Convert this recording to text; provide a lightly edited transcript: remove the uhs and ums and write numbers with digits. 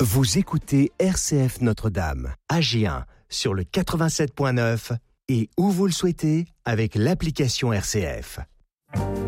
Vous écoutez RCF Notre-Dame, Agen, sur le 87.9 et où vous le souhaitez avec l'application RCF.